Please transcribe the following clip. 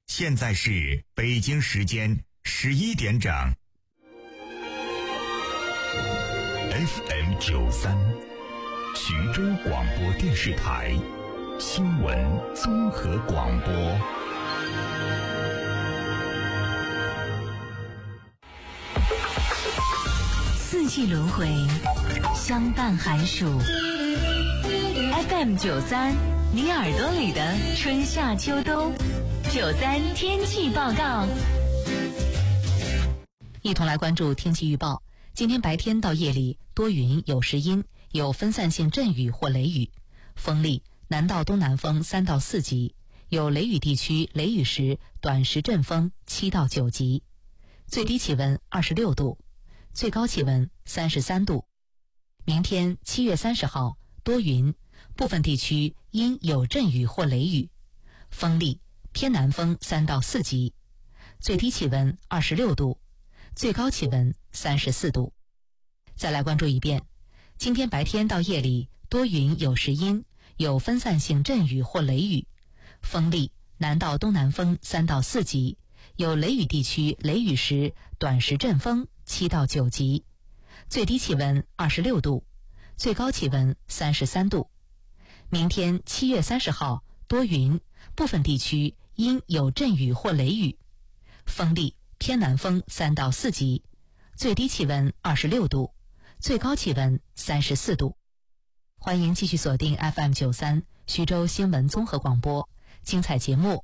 现在是北京时间11点整。FM93，徐州广播电视台新闻综合广播。 四季轮回，相伴寒暑。FM93，你耳朵里的春夏秋冬。93天气报告，一同来关注天气预报。今天白天到夜里多云有时阴，有分散性阵雨或雷雨，风力南到东南风3到4级，有雷雨地区雷雨时短时阵风7到9级，最低气温26度，最高气温33度。明天7月30号多云，部分地区阴有阵雨或雷雨，风力偏南风3到4级，最低气温26度，最高气温34度。再来关注一遍，今天白天到夜里多云有时阴，有分散性阵雨或雷雨，风力南到东南风3到4级，有雷雨地区雷雨时短时阵风7到9级，最低气温26度，最高气温33度。明天7月30号多云，部分地区阴有阵雨或雷雨，风力偏南风3到4级，最低气温26度，最高气温34度。欢迎继续锁定 FM93 徐州新闻综合广播，精彩节目